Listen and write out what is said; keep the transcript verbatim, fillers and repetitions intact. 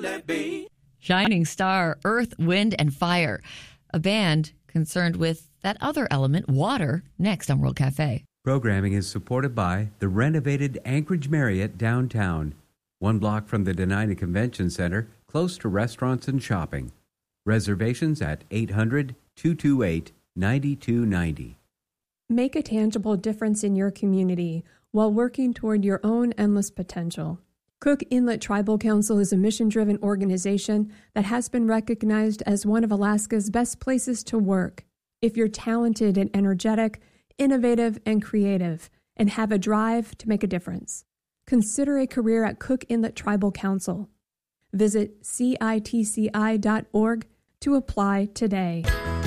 it be. Shining star, Earth, Wind, and Fire, a band concerned with that other element, water, next on World Cafe. Programming is supported by the renovated Anchorage Marriott downtown, one block from the Dena'ina Convention Center, close to restaurants and shopping. Reservations at eight hundred, two two eight, nine two nine zero. Make a tangible difference in your community while working toward your own endless potential. Cook Inlet Tribal Council is a mission-driven organization that has been recognized as one of Alaska's best places to work. If you're talented and energetic, innovative and creative, and have a drive to make a difference, consider a career at Cook Inlet Tribal Council. Visit C I T C I dot org to apply today.